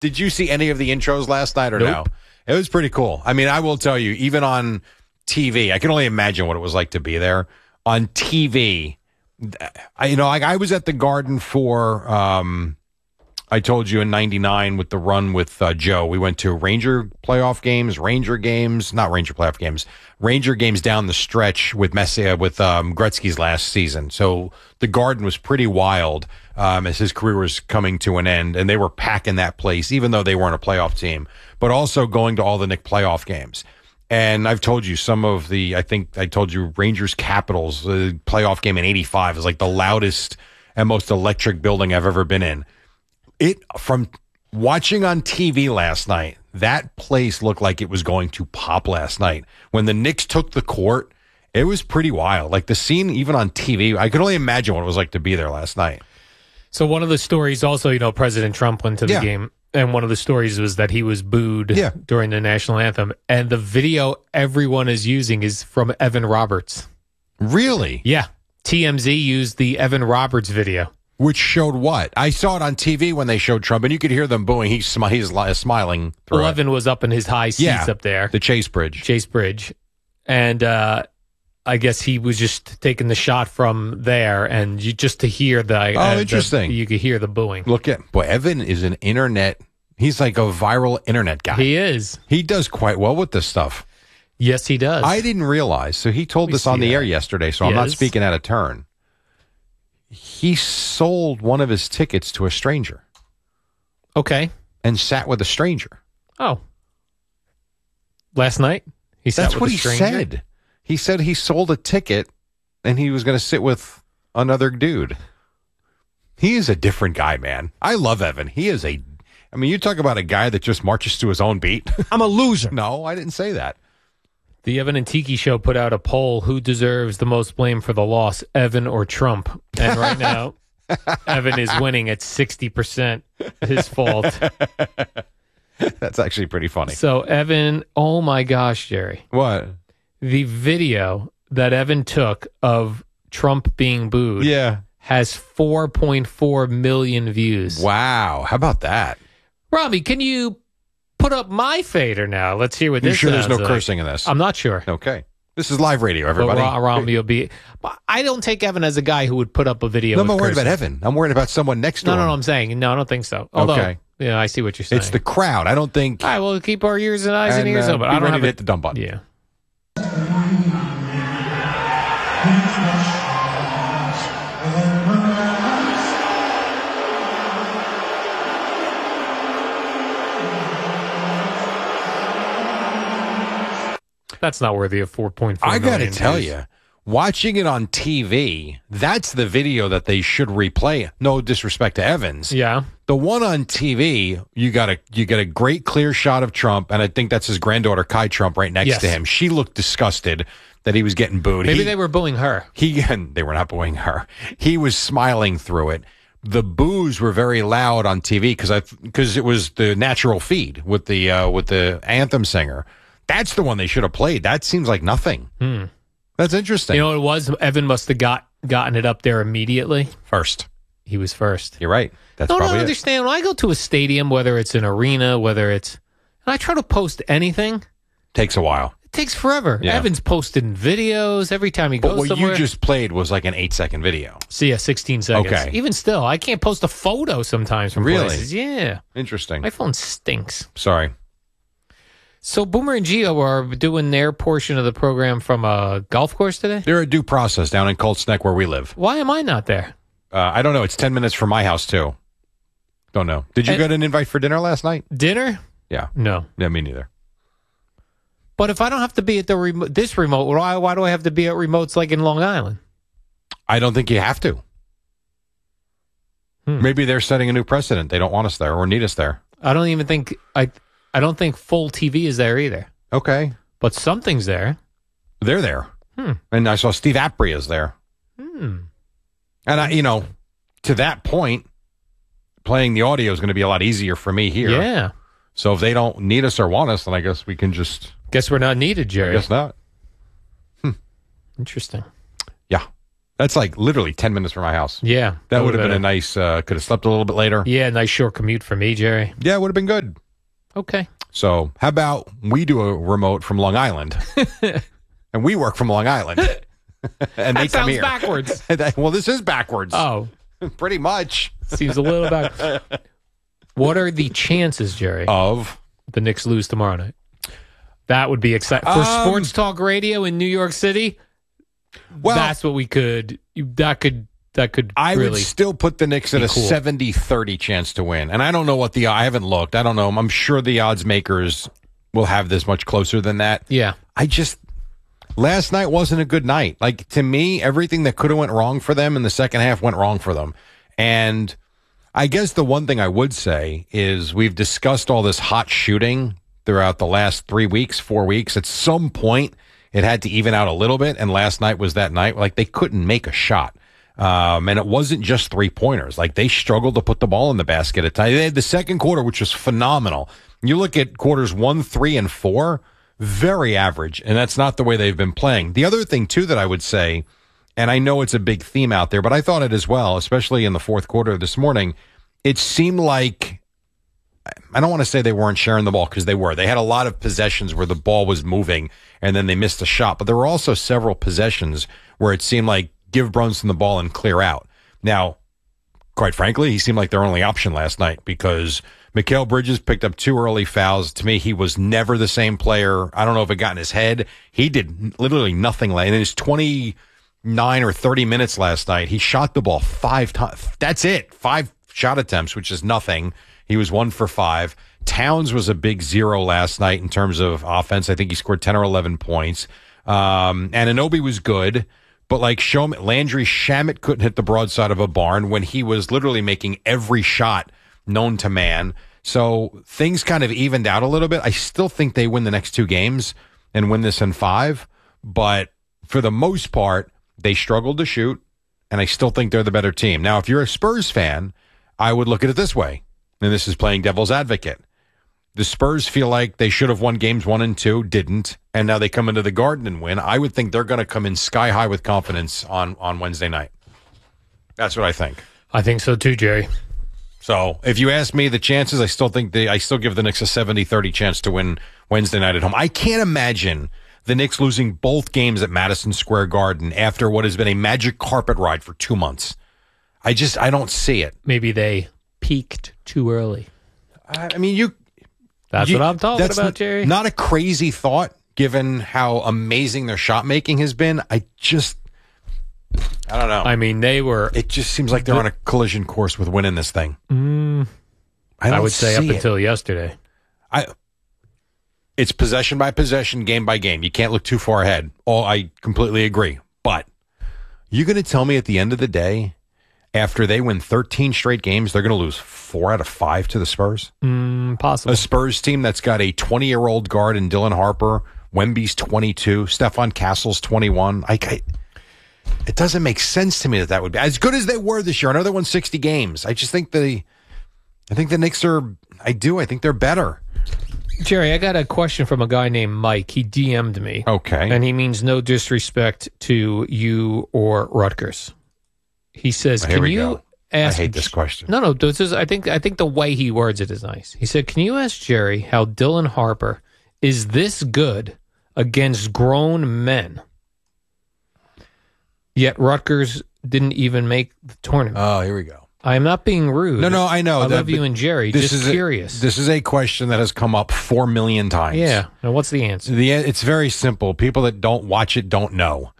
Did you see any of the intros last night or Nope. no? It was pretty cool. I mean, I will tell you, even on TV, I can only imagine what it was like to be there. On TV, I was at the Garden for, I told you in 99 with the run with Joe. We went to Ranger games down the stretch with Gretzky's last season. So the Garden was pretty wild as his career was coming to an end, and they were packing that place, even though they weren't a playoff team, but also going to all the Knick playoff games. And I've told you I think I told you Rangers Capitals, the playoff game in 85 is like the loudest and most electric building I've ever been in. From watching on TV last night, that place looked like it was going to pop last night. When the Knicks took the court, it was pretty wild. Like the scene, even on TV, I could only imagine what it was like to be there last night. So one of the stories also, President Trump went to the game, and one of the stories was that he was booed during the national anthem. And the video everyone is using is from Evan Roberts. Really? Yeah. TMZ used the Evan Roberts video. Which showed what? I saw it on TV when they showed Trump, and you could hear them booing. He's smiling through it. Evan was up in his high seats up there. The Chase Bridge. And I guess he was just taking the shot from there, and just to hear the... interesting. You could hear the booing. Evan is an internet... He's like a viral internet guy. He is. He does quite well with this stuff. Yes, he does. I didn't realize. So he told us on the air yesterday, so I'm not speaking out of turn. He sold one of his tickets to a stranger. Okay. And sat with a stranger. Oh. Last night? That's what he said. He said he sold a ticket and he was going to sit with another dude. He is a different guy, man. I love Evan. You talk about a guy that just marches to his own beat. I'm a loser. No, I didn't say that. The Evan and Tiki Show put out a poll: who deserves the most blame for the loss, Evan or Trump? And right now, Evan is winning at 60%. His fault. That's actually pretty funny. So Evan, oh my gosh, Jerry. What? The video that Evan took of Trump being booed has 4.4 million views. Wow. How about that? Robbie, can you put up my fader now? Let's hear what this is. You sure there's no cursing in this? I'm not sure. Okay. This is live radio, everybody. Robbie will be... I don't take Evan as a guy who would put up a video. No, I'm not worried about Evan. I'm worried about someone next to him. No, I'm saying... No, I don't think so. Although, yeah, I see what you're saying. It's the crowd. I don't think... All right, well, keep our ears and eyes and ears open. I don't have to hit the dumb button. Yeah. That's not worthy of 4.4 I got to million tell views. you, watching it on TV, that's the video that they should replay. No disrespect to Evans. Yeah. The one on TV, you got a great clear shot of Trump, and I think that's his granddaughter, Kai Trump, right next to him. She looked disgusted that he was getting booed. Maybe they were booing her. They were not booing her. He was smiling through it. The boos were very loud on TV because it was the natural feed with the anthem singer. That's the one they should have played. That seems like nothing. That's interesting. You know what it was? Evan must have gotten it up there immediately. First. He was first. You're right. That's I probably don't understand. When I go to a stadium, whether it's an arena, and I try to post anything. Takes a while. It takes forever. Yeah. Evan's posting videos every time he goes somewhere. But what you just played was like an 8-second video. So yeah, 16 seconds. Okay. Even still, I can't post a photo sometimes from places. Yeah. Interesting. My phone stinks. Sorry. So Boomer and Gio are doing their portion of the program from a golf course today? They're at Due Process down in Colts Neck where we live. Why am I not there? I don't know. It's 10 minutes from my house, too. Don't know. Did you get an invite for dinner last night? Dinner? Yeah. No. Yeah, me neither. But if I don't have to be at this remote, why do I have to be at remotes like in Long Island? I don't think you have to. Maybe they're setting a new precedent. They don't want us there or need us there. I don't even think... I don't think full TV is there either. Okay. But something's there. They're there. And I saw Steve Apri is there. And, to that point, playing the audio is going to be a lot easier for me here. Yeah. So if they don't need us or want us, then I guess we can just... Guess we're not needed, Jerry. I guess not. Interesting. Yeah. That's like literally 10 minutes from my house. Yeah. That would have been a nice, could have slept a little bit later. Yeah, nice short commute for me, Jerry. Yeah, it would have been good. Okay. So how about we do a remote from Long Island? And we work from Long Island. And they come here. Backwards. Well, this is backwards. Oh. Pretty much. Seems a little backwards. What are the chances, Jerry, of the Knicks lose tomorrow night? That would be exciting. For sports talk radio in New York City, well, that's what we could, that could I really would still put the Knicks at a 70-30 chance to win. And I don't know what I haven't looked. I don't know. I'm sure the odds makers will have this much closer than that. Yeah. Last night wasn't a good night. Like, to me, everything that could have went wrong for them in the second half went wrong for them. And I guess the one thing I would say is we've discussed all this hot shooting throughout the last 4 weeks. At some point, it had to even out a little bit. And last night was that night. Like, they couldn't make a shot. And it wasn't just 3-pointers. Like, they struggled to put the ball in the basket at times. They had the second quarter, which was phenomenal. You look at quarters 1, 3, and 4, very average. And that's not the way they've been playing. The other thing, too, that I would say, and I know it's a big theme out there, but I thought it as well, especially in the fourth quarter this morning, it seemed like, I don't want to say they weren't sharing the ball, because they were. They had a lot of possessions where the ball was moving and then they missed a shot. But there were also several possessions where it seemed like give Brunson the ball and clear out. Now, quite frankly, he seemed like their only option last night, because Mikal Bridges picked up 2 early fouls. To me, he was never the same player. I don't know if it got in his head. He did literally nothing. In his 29 or 30 minutes last night, he shot the ball 5 times. That's it. 5 shot attempts, which is nothing. He was 1 for 5. Towns was a big 0 last night in terms of offense. I think he scored 10 or 11 points. And Anunoby was good. But like Landry Shamet couldn't hit the broadside of a barn when he was literally making every shot known to man. So things kind of evened out a little bit. I still think they win the next 2 games and win this in 5. But for the most part, they struggled to shoot, and I still think they're the better team. Now, if you're a Spurs fan, I would look at it this way, and this is playing devil's advocate. The Spurs feel like they should have won games 1 and 2, didn't, and now they come into the Garden and win. I would think they're going to come in sky high with confidence on Wednesday night. That's what I think. I think so too, Jerry. So if you ask me the chances, I still give the Knicks a 70-30 chance to win Wednesday night at home. I can't imagine the Knicks losing both games at Madison Square Garden after what has been a magic carpet ride for 2 months. I don't see it. Maybe they peaked too early. I mean, That's what I'm talking about, Jerry. Not a crazy thought, given how amazing their shot making has been. I don't know. I mean, it just seems like they're on a collision course with winning this thing. I would say up until yesterday. It's possession by possession, game by game. You can't look too far ahead. I completely agree. But you're going to tell me at the end of the day, after they win 13 straight games, they're going to lose 4 out of 5 to the Spurs? Possible. A Spurs team that's got a 20-year-old guard in Dylan Harper. Wemby's 22. Stephon Castle's 21. It doesn't make sense to me that would be as good as they were this year. I know they won 60 games. I just think the Knicks are. I think they're better. Jerry, I got a question from a guy named Mike. He DM'd me. Okay, and he means no disrespect to you or Rutgers. He says, "Can you ask?" I hate this question. No. This is. I think the way he words it is nice. He said, "Can you ask Jerry how Dylan Harper is this good against grown men? Yet Rutgers didn't even make the tournament." Oh, here we go. I am not being rude. No, I know. I love you and Jerry. Just curious. This is a question that has come up 4 million times. Yeah. Now, what's the answer? It's very simple. People that don't watch it don't know.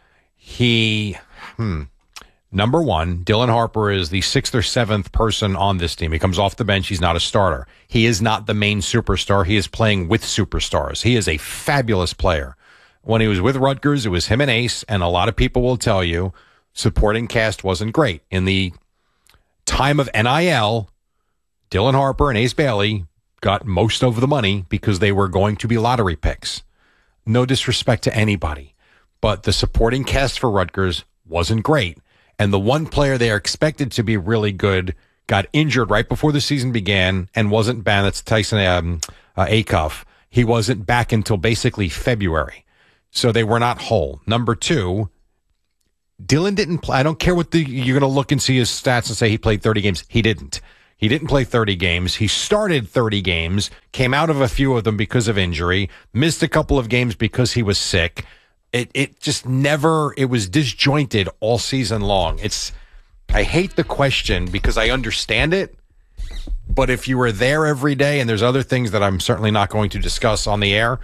Number one, Dylan Harper is the 6th or 7th person on this team. He comes off the bench. He's not a starter. He is not the main superstar. He is playing with superstars. He is a fabulous player. When he was with Rutgers, it was him and Ace, and a lot of people will tell you supporting cast wasn't great. In the time of NIL, Dylan Harper and Ace Bailey got most of the money because they were going to be lottery picks. No disrespect to anybody, but the supporting cast for Rutgers wasn't great. And the one player they are expected to be really good got injured right before the season began and wasn't back. That's Tyson Acuff. He wasn't back until basically February. So they were not whole. Number two, Dylan didn't play. I don't care what you're going to look and see his stats and say he played 30 games. He didn't. He didn't play 30 games. He started 30 games, came out of a few of them because of injury, missed a couple of games because he was sick. It just never, it was disjointed all season long. I hate the question because I understand it, but if you were there every day, and there's other things that I'm certainly not going to discuss on the air,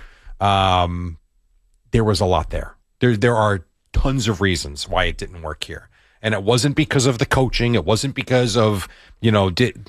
there was a lot there. There are tons of reasons why it didn't work here. And it wasn't because of the coaching. It wasn't because of, it's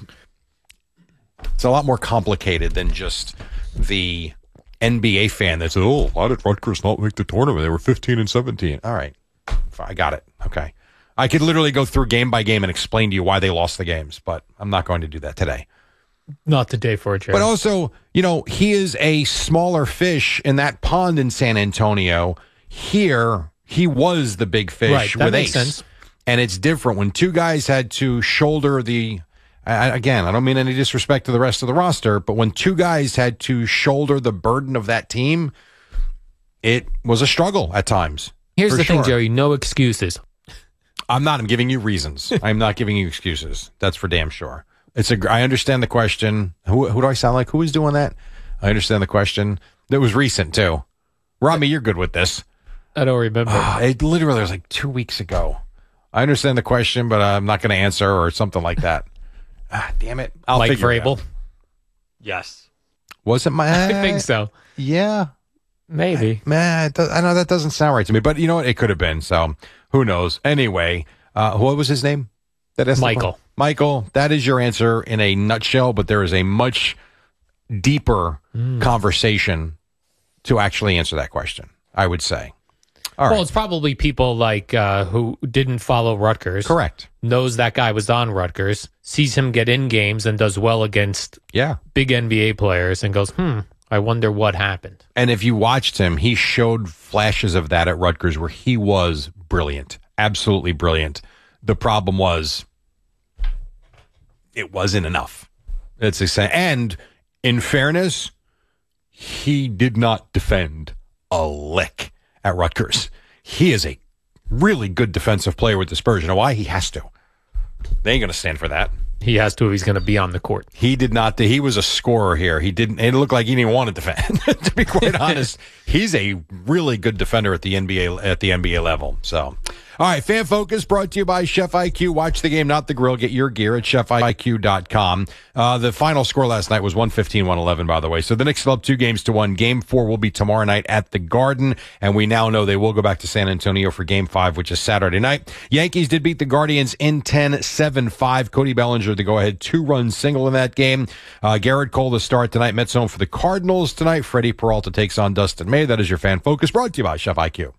a lot more complicated than just the NBA fan that says, oh, why did Rutgers not make the tournament? They were 15 and 17. All right. I got it. Okay. I could literally go through game by game and explain to you why they lost the games, but I'm not going to do that today. Not today for it, Jerry. But also, he is a smaller fish in that pond in San Antonio. Here, he was the big fish right, that with makes Ace. Sense. And it's different when two guys had to shoulder again, I don't mean any disrespect to the rest of the roster, but when two guys had to shoulder the burden of that team, it was a struggle at times. Here's the thing, Jerry, no excuses. I'm giving you reasons. I'm not giving you excuses. That's for damn sure. I understand the question. Who do I sound like? Who is doing that? I understand the question. That was recent, too. Rami, you're good with this. I don't remember. It literally was like 2 weeks ago. I understand the question, but I'm not going to answer or something like that. Damn it. I'll Mike figure it Vrabel? out. Yes. Was it my... I think so. Yeah. Maybe. I know that doesn't sound right to me, but you know what? It could have been, so who knows? Anyway, what was his name? Michael. Michael, that is your answer in a nutshell, but there is a much deeper conversation to actually answer that question, I would say. All right. It's probably people like who didn't follow Rutgers. Correct. Knows that guy was on Rutgers, sees him get in games and does well against big NBA players and goes, I wonder what happened. And if you watched him, he showed flashes of that at Rutgers where he was brilliant, absolutely brilliant. The problem was it wasn't enough. And in fairness, he did not defend a lick at Rutgers. He is a really good defensive player with the Spurs. You know why? He has to. They ain't going to stand for that. He has to if he's going to be on the court. He did not. He was a scorer here. He didn't. It looked like he didn't want to defend. To be quite honest, he's a really good defender at the NBA level. So, all right, Fan Focus brought to you by Chef IQ. Watch the game, not the grill. Get your gear at chefiq.com. The final score last night was 115-111, by the way. So the Knicks still up 2-1. Game 4 will be tomorrow night at the Garden, and we now know they will go back to San Antonio for Game 5, which is Saturday night. Yankees did beat the Guardians in 10-7-5. Cody Bellinger the go-ahead 2-run single in that game. Garrett Cole to start tonight. Mets home for the Cardinals tonight. Freddie Peralta takes on Dustin May. That is your Fan Focus brought to you by Chef IQ.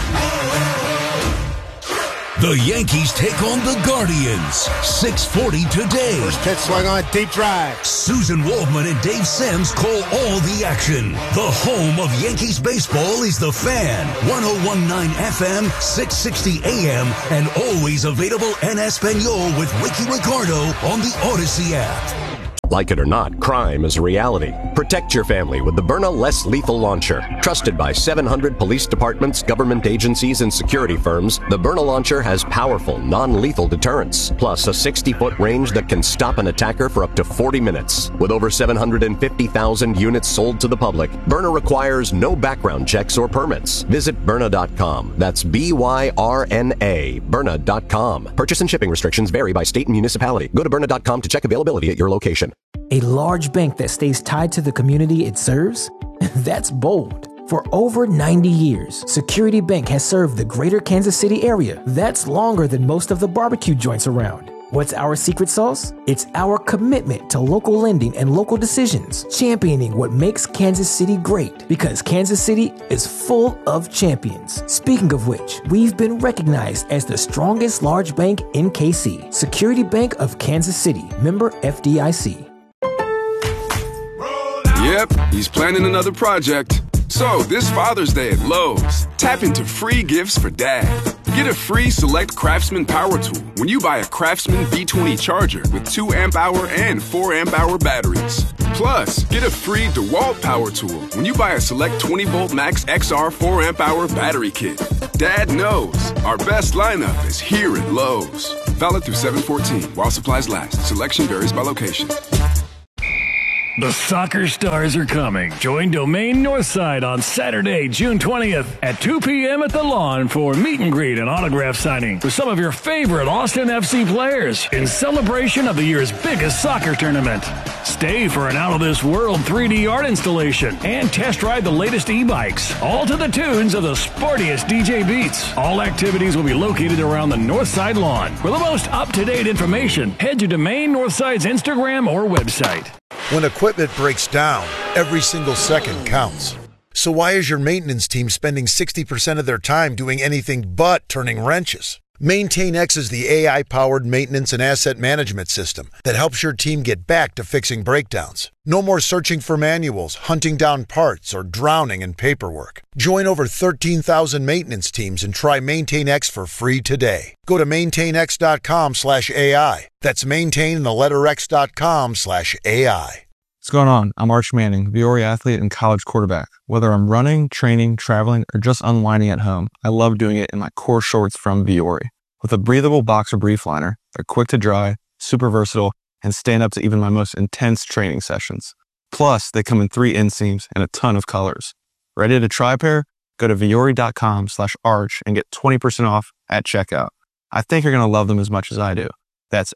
The Yankees take on the Guardians. 6:40 today. First pitch swung on, deep drive. Susan Waldman and Dave Sims call all the action. The home of Yankees baseball is The Fan. 101.9 FM, 660 AM, and always available en Espanol with Ricky Ricardo on the Odyssey app. Like it or not, crime is a reality. Protect your family with the Byrna Less Lethal Launcher. Trusted by 700 police departments, government agencies, and security firms, the Byrna Launcher has powerful, non-lethal deterrence, plus a 60-foot range that can stop an attacker for up to 40 minutes. With over 750,000 units sold to the public, Byrna requires no background checks or permits. Visit Byrna.com. That's B-Y-R-N-A, Byrna.com. Purchase and shipping restrictions vary by state and municipality. Go to Byrna.com to check availability at your location. A large bank that stays tied to the community it serves? That's bold. For over 90 years, Security Bank has served the greater Kansas City area. That's longer than most of the barbecue joints around. What's our secret sauce? It's our commitment to local lending and local decisions, championing what makes Kansas City great, because Kansas City is full of champions. Speaking of which, we've been recognized as the strongest large bank in KC. Security Bank of Kansas City, member FDIC. Yep, he's planning another project. So, this Father's Day at Lowe's, tap into free gifts for Dad. Get a free Select Craftsman power tool when you buy a Craftsman B20 charger with 2 amp-hour and 4 amp-hour batteries. Plus, get a free DeWalt power tool when you buy a select 20-volt max XR 4-amp-hour battery kit. Dad knows our best lineup is here at Lowe's. Valid through 7/14 while supplies last. Selection varies by location. The soccer stars are coming. Join Domain Northside on Saturday, June 20th at 2 p.m. at the Lawn for meet and greet and autograph signing with some of your favorite Austin FC players in celebration of the year's biggest soccer tournament. Stay for an out-of-this-world 3D art installation and test ride the latest e-bikes, all to the tunes of the sportiest DJ beats. All activities will be located around the Northside Lawn. For the most up-to-date information, head to Domain Northside's Instagram or website. When equipment breaks down, every single second counts. So why is your maintenance team spending 60% of their time doing anything but turning wrenches? MaintainX is the AI-powered maintenance and asset management system that helps your team get back to fixing breakdowns. No more searching for manuals, hunting down parts, or drowning in paperwork. Join over 13,000 maintenance teams and try MaintainX for free today. Go to maintainx.com/AI. That's maintain and the letter x.com/AI. What's going on? I'm Arch Manning, Viore athlete and college quarterback. Whether I'm running, training, traveling, or just unwinding at home, I love doing it in my core shorts from Viore. With a breathable boxer brief liner, they're quick to dry, super versatile, and stand up to even my most intense training sessions. Plus, they come in 3 inseams and a ton of colors. Ready to try a pair? Go to viore.com/arch and get 20% off at checkout. I think you're going to love them as much as I do. That's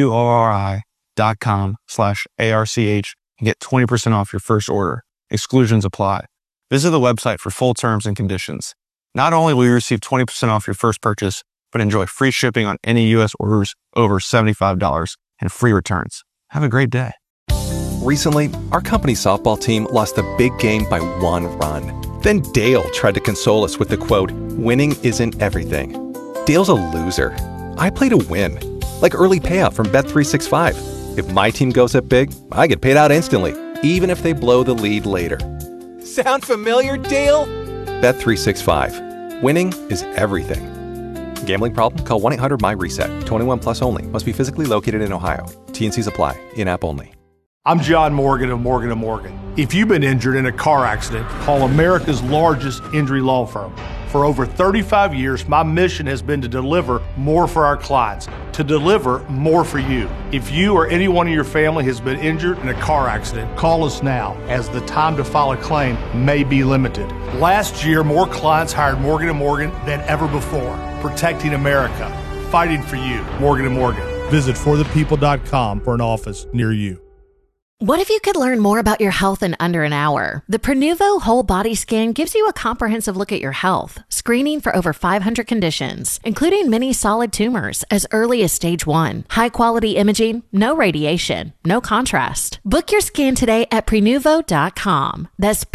VUORI.com/ARCH and get 20% off your first order. Exclusions apply. Visit the website for full terms and conditions. Not only will you receive 20% off your first purchase, but enjoy free shipping on any U.S. orders over $75 and free returns. Have a great day. Recently, our company softball team lost a big game by 1 run. Then Dale tried to console us with the quote, "Winning isn't everything." Dale's a loser. I play to win, like early payout from Bet365. If my team goes up big, I get paid out instantly, even if they blow the lead later. Sound familiar, Dale? Bet365. Winning is everything. Gambling problem? Call 1-800-MY-RESET. 21 plus only. Must be physically located in Ohio. T&Cs apply. In-app only. I'm John Morgan of Morgan & Morgan. If you've been injured in a car accident, call America's largest injury law firm. For over 35 years, my mission has been to deliver more for our clients, to deliver more for you. If you or anyone in your family has been injured in a car accident, call us now, as the time to file a claim may be limited. Last year, more clients hired Morgan & Morgan than ever before, protecting America, fighting for you. Morgan & Morgan. Visit forthepeople.com for an office near you. What if you could learn more about your health in under an hour? The Prenuvo Whole Body Scan gives you a comprehensive look at your health, screening for over 500 conditions, including many solid tumors as early as stage 1. High-quality imaging, no radiation, no contrast. Book your scan today at Prenuvo.com. That's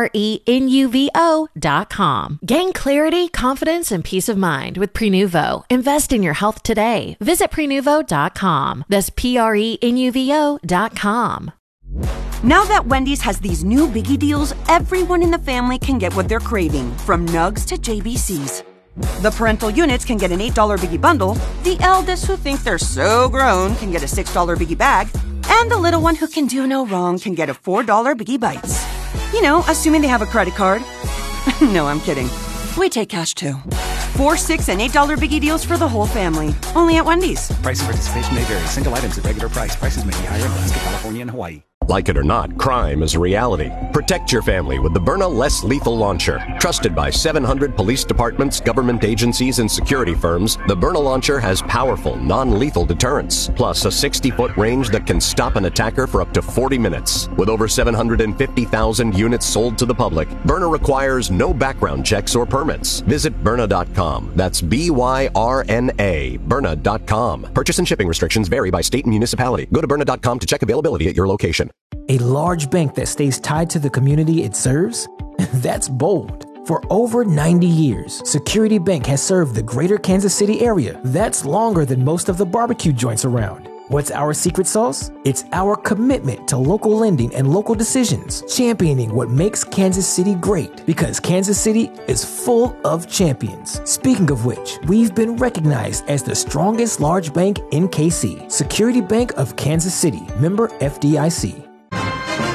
Prenuvo.com. Gain clarity, confidence, and peace of mind with Prenuvo. Invest in your health today. Visit Prenuvo.com. That's Prenuvo.com. Now that Wendy's has these new biggie deals, everyone in the family can get what they're craving, from nugs to JBCs. The parental units can get an $8 biggie bundle, the eldest who think they're so grown can get a $6 biggie bag, and the little one who can do no wrong can get a $4 biggie bites. You know, assuming they have a credit card. No, I'm kidding. We take cash too. 4, 6, and $8 biggie deals for the whole family. Only at Wendy's. Price and participation may vary. Single items at regular price. Prices may be higher in Alaska, California, and Hawaii. Like it or not, crime is a reality. Protect your family with the Byrna Less Lethal Launcher. Trusted by 700 police departments, government agencies, and security firms, the Byrna Launcher has powerful, non-lethal deterrence, plus a 60-foot range that can stop an attacker for up to 40 minutes. With over 750,000 units sold to the public, Byrna requires no background checks or permits. Visit Byrna.com. That's BYRNA. Byrna.com. Purchase and shipping restrictions vary by state and municipality. Go to Byrna.com to check availability at your location. A large bank that stays tied to the community it serves? That's bold. For over 90 years, Security Bank has served the greater Kansas City area. That's longer than most of the barbecue joints around. What's our secret sauce? It's our commitment to local lending and local decisions, championing what makes Kansas City great, because Kansas City is full of champions. Speaking of which, we've been recognized as the strongest large bank in KC. Security Bank of Kansas City, member FDIC.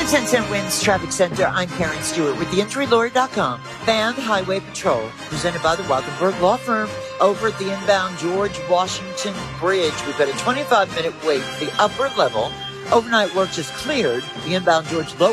the 10 Cent Winds Traffic Center, I'm Karen Stewart with theinjurylawyer.com. Band Highway Patrol, presented by the Rothenberg Law Firm. Over at the inbound George Washington Bridge, we've got a 25-minute wait for the upper level. Overnight work just cleared. The inbound George Low